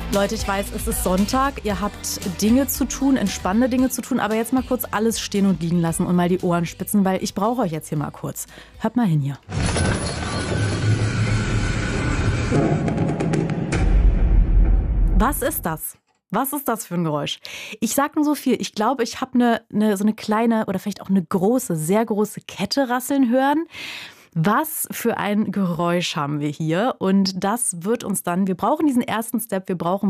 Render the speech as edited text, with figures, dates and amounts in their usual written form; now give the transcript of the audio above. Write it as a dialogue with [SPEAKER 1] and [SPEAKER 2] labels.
[SPEAKER 1] Leute, ich weiß, es ist Sonntag, ihr habt Dinge zu tun, entspannende Dinge zu tun, aber jetzt mal kurz alles stehen und liegen lassen und mal die Ohren spitzen, weil ich brauche euch jetzt hier mal kurz. Hört mal hin hier. Was ist das? Was ist das für ein Geräusch? Ich sag nur so viel. Ich glaube, ich habe so eine kleine oder vielleicht auch eine große, sehr große Kette rasseln hören. Was für ein Geräusch haben wir hier? Und das wird uns dann, wir brauchen diesen ersten Step, wir brauchen